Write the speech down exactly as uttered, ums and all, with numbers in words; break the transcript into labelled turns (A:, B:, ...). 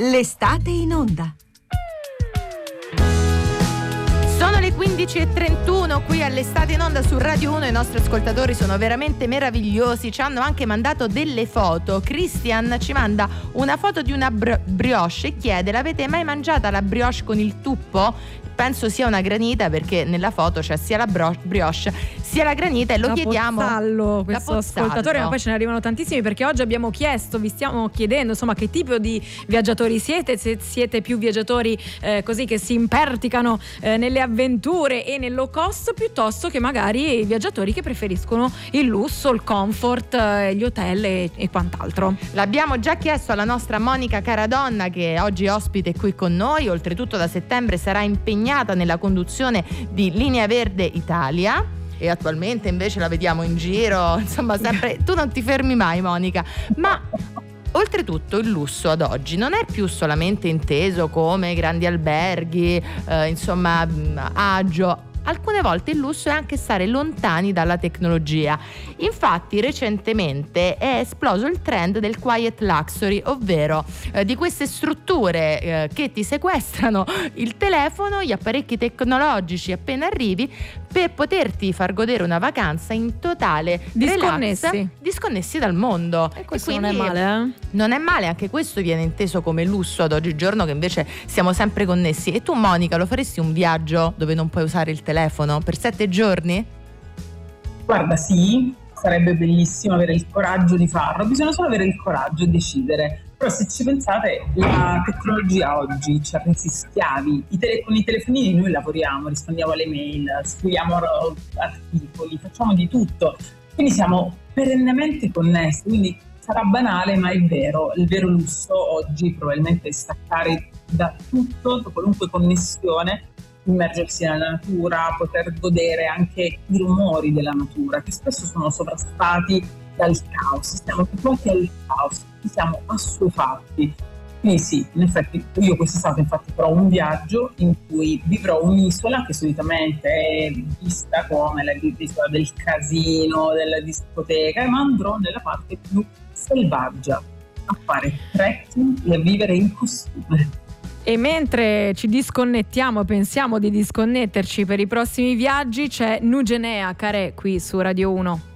A: L'estate in onda.
B: Sono le quindici e trentuno qui all'Estate in onda su Radio uno. I nostri ascoltatori sono veramente meravigliosi, ci hanno anche mandato delle foto. Christian ci manda una foto di una br- brioche e chiede: l'avete mai mangiata la brioche con il tuppo? Penso sia una granita, perché nella foto c'è sia la bro- brioche sia la granita, e lo
C: da
B: chiediamo
C: Pozzallo, questo
B: da
C: ascoltatore, ma poi ce ne arrivano tantissimi, perché oggi abbiamo chiesto, vi stiamo chiedendo insomma che tipo di viaggiatori siete, se siete più viaggiatori eh, così che si imperticano eh, nelle avventure e nel low cost, piuttosto che magari i viaggiatori che preferiscono il lusso, il comfort, eh, gli hotel e, e quant'altro.
B: L'abbiamo già chiesto alla nostra Monica Caradonna, che oggi è ospite qui con noi, oltretutto da settembre sarà impegnata nella conduzione di Linea Verde Italia e attualmente invece la vediamo in giro, insomma sempre, tu non ti fermi mai, Monica. Ma oltretutto il lusso ad oggi non è più solamente inteso come grandi alberghi, eh, insomma agio. Alcune volte il lusso è anche stare lontani dalla tecnologia. Infatti recentemente è esploso il trend del quiet luxury, ovvero eh, di queste strutture eh, che ti sequestrano il telefono, gli apparecchi tecnologici appena arrivi, per poterti far godere una vacanza in totale
C: disconnessi,
B: relax, disconnessi dal mondo.
C: E questo
B: e
C: non è male, eh?
B: Non è male, anche questo viene inteso come lusso ad oggigiorno, che invece siamo sempre connessi. E tu, Monica, lo faresti un viaggio dove non puoi usare il telefono per sette giorni?
D: Guarda, sì, sarebbe bellissimo avere il coraggio di farlo, bisogna solo avere il coraggio e decidere. Però se ci pensate, la tecnologia oggi ci ha resi schiavi. I tele- con i telefonini noi lavoriamo, rispondiamo alle mail, scriviamo articoli, facciamo di tutto, quindi siamo perennemente connessi, quindi sarà banale ma è vero. Il vero lusso oggi probabilmente è staccare da tutto, da qualunque connessione, immergersi nella natura, poter godere anche i rumori della natura, che spesso sono sovrastati dal caos. Stiamo abituati al caos, siamo assuefatti. Quindi sì, in effetti io quest'estate infatti farò un viaggio in cui vivrò un'isola che solitamente è vista come l'isola del casino, della discoteca, ma andrò nella parte più selvaggia, a fare trekking e a vivere in costume.
C: E mentre ci disconnettiamo, pensiamo di disconnetterci per i prossimi viaggi, c'è Nugenea Carè qui su Radio uno.